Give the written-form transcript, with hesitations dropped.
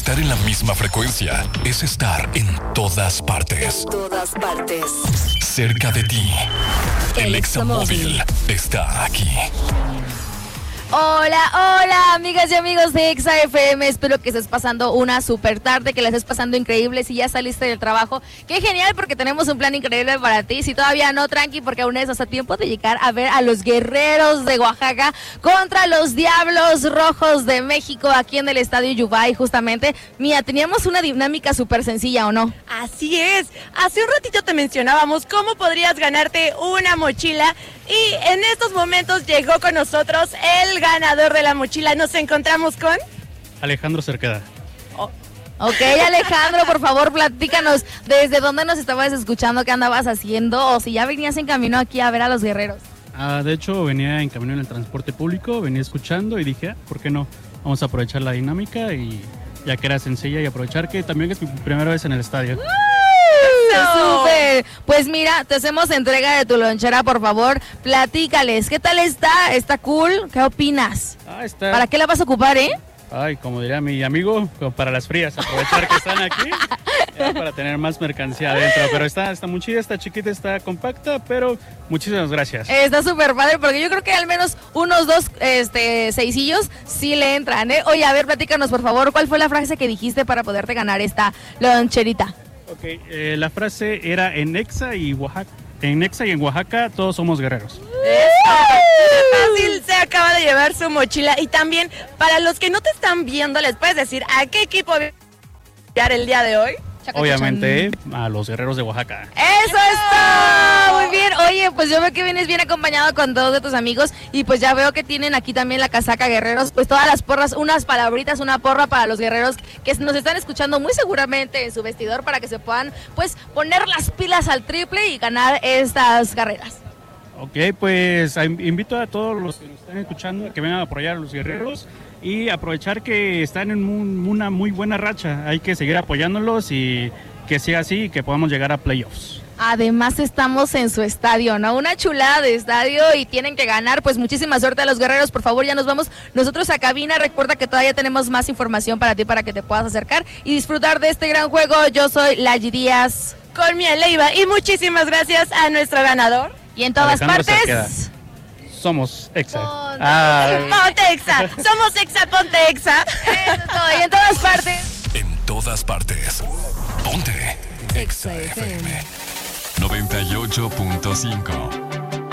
Estar en la misma frecuencia es estar en todas partes. En todas partes. Cerca de ti. El Examóvil está aquí. Hola, amigas y amigos de Exa FM. Espero que estés pasando una super tarde, que la estés pasando increíble. Si ya saliste del trabajo, qué genial, porque tenemos un plan increíble para ti. Si todavía no, tranqui, porque aún es hasta tiempo de llegar a ver a los Guerreros de Oaxaca contra los Diablos Rojos de México aquí en el Estadio Yubay, justamente. Mía, teníamos una dinámica súper sencilla, ¿o no? Así es. Hace un ratito te mencionábamos cómo podrías ganarte una mochila. Y en estos momentos llegó con nosotros el ganador de la mochila. Nos encontramos con Alejandro Cerqueda. Ok, Alejandro, por favor, platícanos desde dónde nos estabas escuchando, qué andabas haciendo, o si ya venías en camino aquí a ver a los Guerreros. De hecho, venía en camino en el transporte público, venía escuchando y dije, ¿por qué no? Vamos a aprovechar la dinámica y ya que era sencilla y aprovechar que también es mi primera vez en el estadio. ¡Súper! Pues mira, te hacemos entrega de tu lonchera, por favor. Platícales, ¿qué tal está? ¿Está cool? ¿Qué opinas? Está. ¿Para qué la vas a ocupar, Ay, como diría mi amigo, para las frías, aprovechar que están aquí para tener más mercancía adentro. Pero está muy chida, está chiquita, está compacta, pero muchísimas gracias. Está súper padre, porque yo creo que al menos unos dos seisillos sí le entran, Oye, a ver, platícanos, por favor, ¿cuál fue la frase que dijiste para poderte ganar esta loncherita? Ok, la frase era en Exa y Oaxaca. En Exa y en Oaxaca todos somos guerreros. Fácil, se acaba de llevar su mochila. Y también, para los que no te están viendo, ¿les puedes decir a qué equipo viajar el día de hoy? Obviamente a los Guerreros de Oaxaca. ¡Eso es todo! Muy bien. Oye, pues yo veo que vienes bien acompañado con todos de tus amigos y pues ya veo que tienen aquí también la casaca Guerreros, pues todas las porras, unas palabritas, una porra para los guerreros que nos están escuchando muy seguramente en su vestidor para que se puedan pues poner las pilas al triple y ganar estas carreras. Ok, pues invito a todos los que nos están escuchando a que vengan a apoyar a los Guerreros y aprovechar que están en una muy buena racha. Hay que seguir apoyándolos y que siga así y que podamos llegar a playoffs. Además estamos en su estadio, ¿no? Una chulada de estadio y tienen que ganar, pues muchísima suerte a los Guerreros. Por favor, ya nos vamos nosotros a cabina. Recuerda que todavía tenemos más información para ti, para que te puedas acercar y disfrutar de este gran juego. Yo soy Layi Díaz. Con Mía Leiva y muchísimas gracias a nuestro ganador. Y en todas Alejandro partes... Cerqueda. Somos Exa. Ponte Exa. Somos Exa, ponte Exa. Eso es todo. Y en todas partes... En todas partes. Ponte Exa FM 98.5.